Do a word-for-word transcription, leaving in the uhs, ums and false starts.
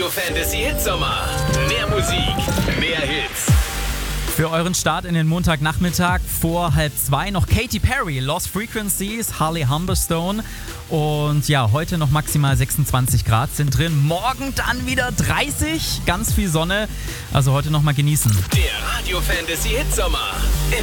Radio Fantasy Hitsommer. Mehr Musik, mehr Hits. Für euren Start in den Montagnachmittag vor halb zwei noch Katy Perry, Lost Frequencies, Harley Humberstone. Und ja, heute noch maximal sechsundzwanzig Grad sind drin. Morgen dann wieder dreißig, ganz viel Sonne. Also heute noch mal genießen. Der Radio Fantasy Hitsommer.